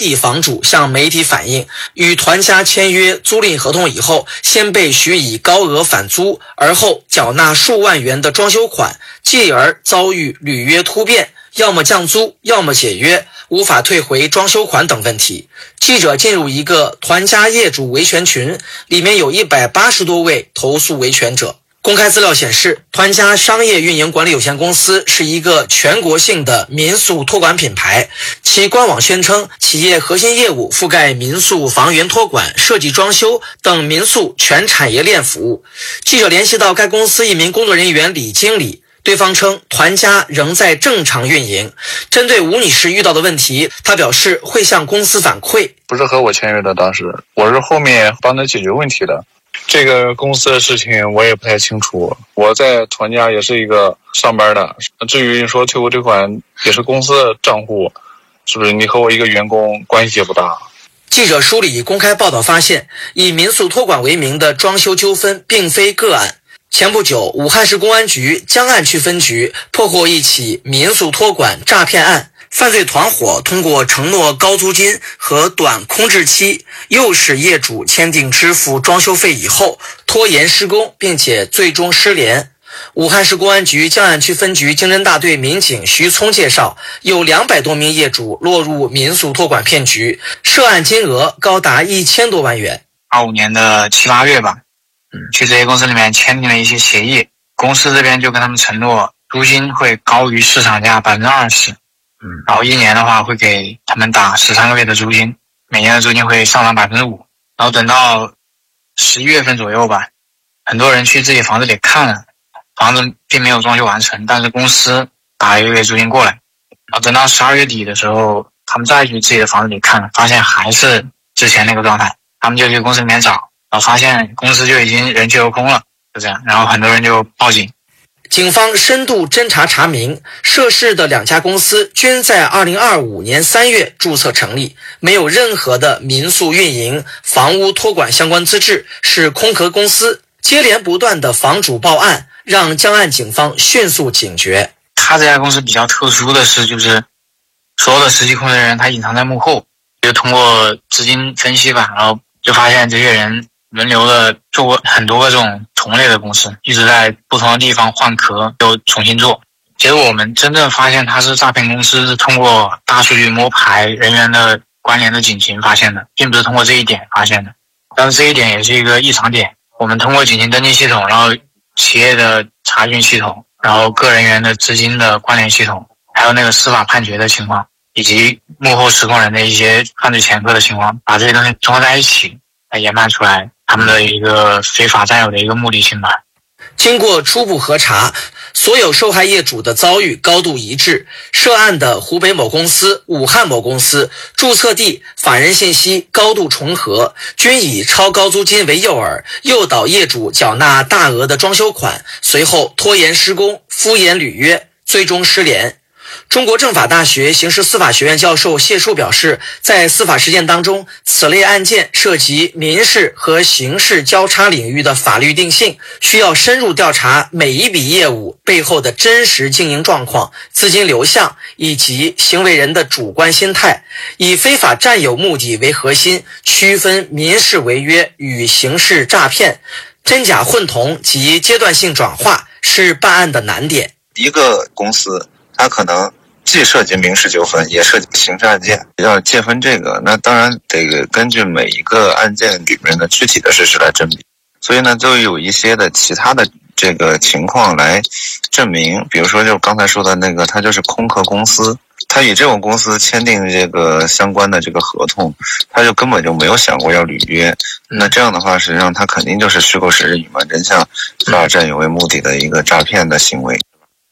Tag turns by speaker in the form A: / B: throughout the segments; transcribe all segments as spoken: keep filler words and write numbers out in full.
A: 地房主向媒体反映，与团家签约租赁合同以后，先被许以高额返租，而后缴纳数万元的装修款，继而遭遇履约突变，要么降租，要么解约，无法退回装修款等问题。记者进入一个团家业主维权群，里面有一百八十多位投诉维权者。公开资料显示，团家商业运营管理有限公司是一个全国性的民宿托管品牌，其官网宣称企业核心业务覆盖民宿房源托管、设计装修等民宿全产业链服务。记者联系到该公司一名工作人员李经理，对方称团家仍在正常运营。针对吴女士遇到的问题，她表示会向公司反馈。
B: 不是和我签约的，当时我是后面帮他解决问题的。这个公司的事情我也不太清楚，我在团家也是一个上班的。至于说退不退款，也是公司的账户，是不是你和我一个员工关系也不大。
A: 记者梳理公开报道发现，以民宿托管为名的装修纠纷并非个案。前不久，武汉市公安局江岸区分局破获一起民宿托管诈骗案，犯罪团伙通过承诺高租金和短空置期，诱使业主签订支付装修费以后拖延施工，并且最终失联。武汉市公安局江岸区分局经侦大队民警徐聪介绍，有两百多名业主落入民宿托管骗局，涉案金额高达一千多万元。
C: 二五年的七八月吧，去这些公司里面签订了一些协议，公司这边就跟他们承诺租金会高于市场价百分之二十。然后一年的话会给他们打十三个月的租金，每年的租金会上涨百分之五。然后等到十一月份左右吧，很多人去自己房子里看了，房子并没有装修完成，但是公司打一个月租金过来。然后等到十二月底的时候，他们再去自己的房子里看，发现还是之前那个状态，他们就去公司里面找，然后发现公司就已经人去楼空了，就这样。然后很多人就报警。
A: 警方深度侦查查明，涉事的两家公司均在二零二五年三月注册成立，没有任何的民宿运营、房屋托管相关资质，是空壳公司。接连不断的房主报案，让江岸警方迅速警觉。
C: 他这家公司比较特殊的是，就是所有的实际控制人他隐藏在幕后，就通过资金分析吧，然后就发现这些人轮流的做过很多个这种同类的公司，一直在不同的地方换壳又重新做。结果我们真正发现它是诈骗公司，是通过大数据摸排人员的关联的警情发现的，并不是通过这一点发现的。但是这一点也是一个异常点，我们通过警情登记系统，然后企业的查询系统，然后个人员的资金的关联系统，还有那个司法判决的情况，以及幕后实控人的一些犯罪前科的情况，把这些东西综合在一起来研判出来他们的一个非法占有的一个目的性吧。
A: 经过初步核查，所有受害业主的遭遇高度一致，涉案的湖北某公司、武汉某公司注册地、法人信息高度重合，均以超高租金为诱饵，诱导业主缴纳大额的装修款，随后拖延施工、敷衍履约，最终失联。中国政法大学刑事司法学院教授谢树表示，在司法实践当中，此类案件涉及民事和刑事交叉领域的法律定性，需要深入调查每一笔业务背后的真实经营状况、资金流向以及行为人的主观心态，以非法占有目的为核心，区分民事违约与刑事诈骗，真假混同及阶段性转化是办案的难点。
D: 一个公司它可能既涉及民事纠纷，也涉及刑事案件，要界分这个，那当然得根据每一个案件里面的具体的事实来甄别。所以呢，就有一些的其他的这个情况来证明，比如说就刚才说的那个，它就是空壳公司，它与这种公司签订这个相关的这个合同，它就根本就没有想过要履约。那这样的话，实际上它肯定就是虚构实日隐瞒真相、非法占有为目的的一个诈骗的行为。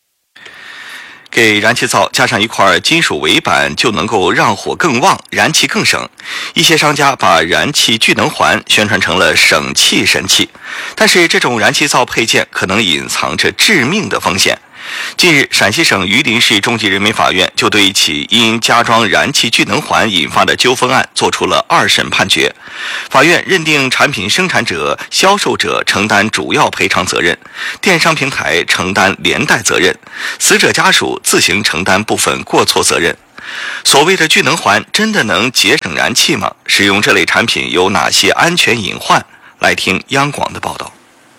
E: 给燃气灶加上一块金属围板，就能够让火更旺，燃气更省。一些商家把燃气聚能环宣传成了省气神器，但是这种燃气灶配件可能隐藏着致命的风险。近日，陕西省榆林市中级人民法院就对一起因加装燃气聚能环引发的纠纷案作出了二审判决。法院认定产品生产者、销售者承担主要赔偿责任，电商平台承担连带责任，死者家属自行承担部分过错责任。 所谓的聚能环真的能节省燃气吗？使用这类产品有哪些安全隐患？来听央广的报道。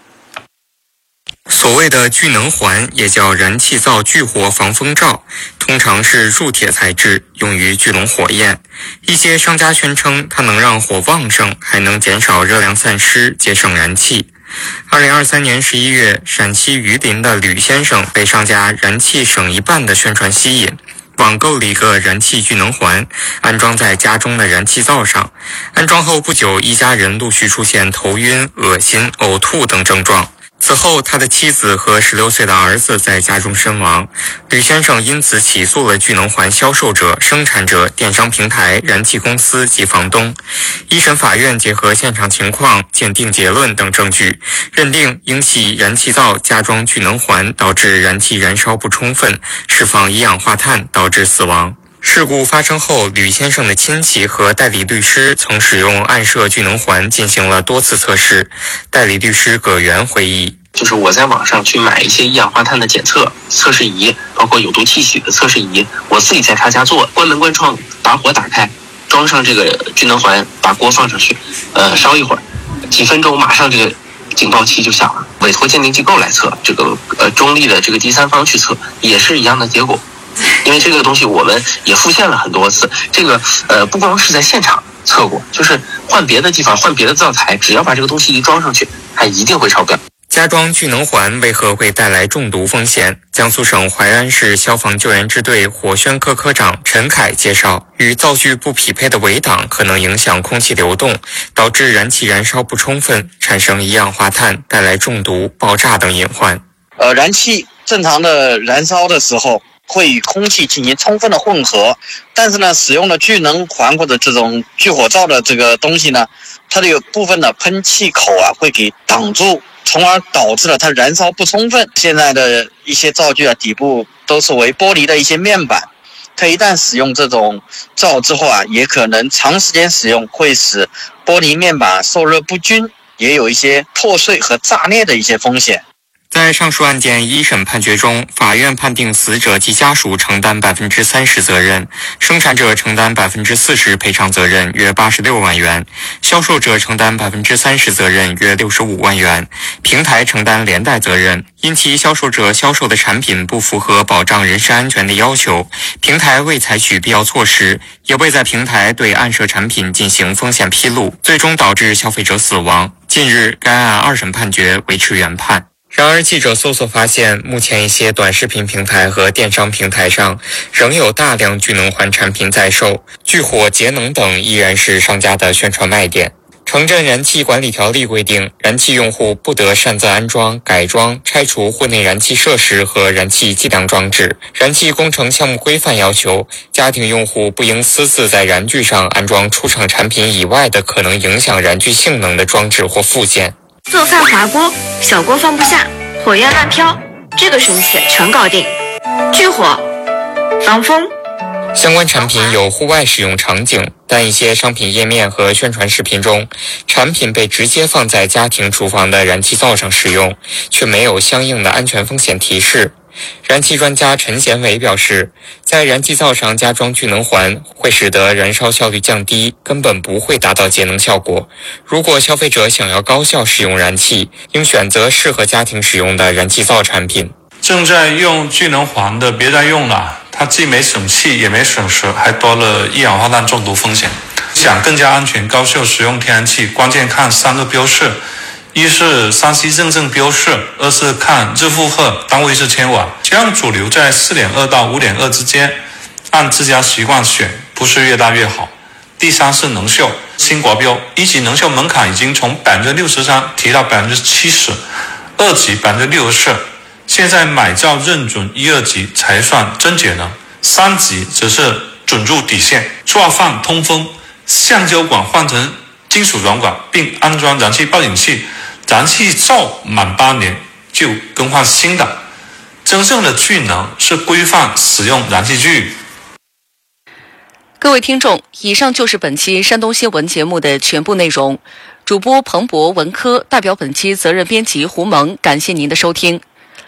F: 所谓的聚能环也叫燃气灶聚火防风罩，通常是铸铁材质，用于聚拢火焰。一些商家宣称它能让火旺盛，还能减少热量散失，节省燃气。二零二三年十一月，陕西榆林的吕先生被商家燃气省一半的宣传吸引，网购了一个燃气聚能环，安装在家中的燃气灶上。安装后不久，一家人陆续出现头晕、恶心、呕吐等症状。此后，他的妻子和十六岁的儿子在家中身亡。吕先生因此起诉了聚能环销售者、生产者、电商平台、燃气公司及房东。一审法院结合现场情况、鉴定结论等证据，认定应系燃气灶加装聚能环导致燃气燃烧不充分，释放一氧化碳导致死亡。事故发生后，吕先生的亲戚和代理律师曾使用暗设聚能环进行了多次测试。代理律师葛元回忆，
G: 就是我在网上去买一些一氧化碳的检测测试仪，包括有毒气体的测试仪，我自己在他家做，关门关窗，把火打开，装上这个聚能环，把锅放上去，呃，烧一会儿，几分钟马上这个警报器就响了。委托鉴定机构来测，这个呃中立的这个第三方去测，也是一样的结果。因为这个东西我们也复现了很多次，这个呃不光是在现场测过，就是换别的地方换别的灶台，只要把这个东西一装上去，它一定会超标。
F: 加装聚能环为何会带来中毒风险？江苏省淮安市消防救援支队火宣科科长陈凯介绍，与灶具不匹配的围挡可能影响空气流动，导致燃气燃烧不充分，产生一氧化碳，带来中毒、爆炸等隐患。
H: 呃，燃气正常的燃烧的时候，会与空气进行充分的混合，但是呢，使用了聚能环或者这种聚火灶的这个东西呢，它的有部分的喷气口啊会给挡住，从而导致了它燃烧不充分。现在的一些灶具啊，底部都是为玻璃的一些面板，它一旦使用这种灶之后啊，也可能长时间使用会使玻璃面板受热不均，也有一些破碎和炸裂的一些风险。
F: 在上述案件一审判决中，法院判定死者及家属承担百分之三十责任，生产者承担百分之四十赔偿责任，约八十六万元；销售者承担百分之三十责任，约六十五万元；平台承担连带责任，因其销售者销售的产品不符合保障人身安全的要求，平台未采取必要措施，也未在平台对暗设产品进行风险披露，最终导致消费者死亡。近日，该案二审判决维持原判。然而，记者搜索发现，目前一些短视频平台和电商平台上仍有大量聚能环产品在售，聚火节能等依然是商家的宣传卖点。城镇燃气管理条例规定，燃气用户不得擅自安装、改装、拆除户内燃气设施和燃气计量装置。燃气工程项目规范要求，家庭用户不应私自在燃具上安装出厂产品以外的可能影响燃具性能的装置或附件。
I: 做饭滑锅，小锅放不下，火焰乱飘，这个神器全搞定。聚火、防风。
F: 相关产品有户外使用场景，但一些商品页面和宣传视频中，产品被直接放在家庭厨房的燃气灶上使用，却没有相应的安全风险提示。燃气专家陈贤伟表示，在燃气灶上加装聚能环会使得燃烧效率降低，根本不会达到节能效果。如果消费者想要高效使用燃气，应选择适合家庭使用的燃气灶产品。
J: 正在用聚能环的别再用了，它既没省气也没省时，还多了一氧化碳中毒风险。想更加安全高效使用天然气，关键看三个标示。一是山西认证标示，二是看日负荷，单位是千瓦，这样主流在 四点二 到 五点二 之间，按自家习惯选，不是越大越好。第三是能效，新国标一级能效门槛已经从 百分之六十三 提到 百分之七十， 二级 百分之六十四， 现在买灶认准一二级才算真节能，三级则是准入底线，做饭通风，橡胶管换成金属软管，并安装燃气报警器，燃气灶满八年就更换新的。真正的聚能是规范使用燃气具。
K: 各位听众，以上就是本期山东新闻节目的全部内容。主播彭博、文科代表本期责任编辑胡萌，感谢您的收听。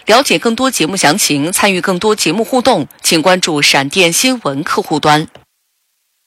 K: 了解更多节目详情，参与更多节目互动，请关注闪电新闻客户端。